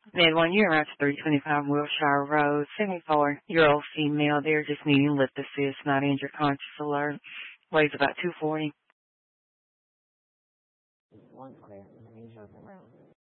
Edwin, you're around 325 Wilshire Road, 74-year-old female there just needing lift assist, not injured, conscious, alert. Weighs about 240. One clear. Let me show the room.